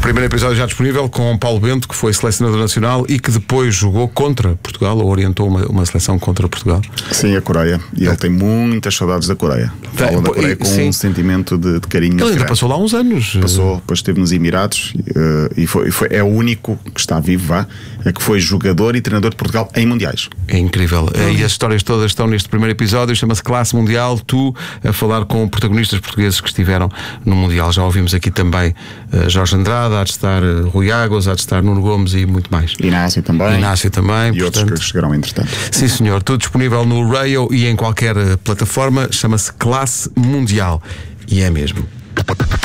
Primeiro episódio já disponível com Paulo Bento, que foi selecionador nacional e que depois jogou contra Portugal, ou orientou uma seleção contra Portugal. Sim, a Coreia. E ele tem muitas saudades da Coreia. Fala da Coreia com um sentimento de carinho. Ele ainda passou lá uns anos. Passou, depois esteve nos Emirados e é o único que está vivo, que foi jogador e treinador de Portugal em mundiais. É incrível. E as histórias todas estão neste primeiro episódio, chama-se Classe Mundial. Tu a falar com protagonistas portugueses que estiveram no Mundial. Já ouvimos aqui também Jorge Andrade, há de estar Rui Águas, há de estar Nuno Gomes e muito mais. Inácio também. E outros que chegaram entretanto. Sim, senhor. Tudo disponível no Rayo e em qualquer plataforma. Chama-se Classe Mundial. E é mesmo.